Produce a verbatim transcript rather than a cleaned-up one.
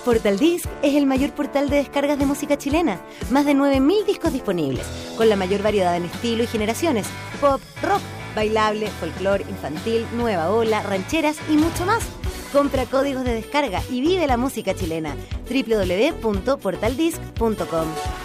Portal Disc es el mayor portal de descargas de música chilena. Más de nueve mil discos disponibles, con la mayor variedad en estilo y generaciones. Pop, rock, bailable, folclore, infantil, nueva ola, rancheras y mucho más. Compra códigos de descarga y vive la música chilena. doble u doble u doble u punto portal disc punto com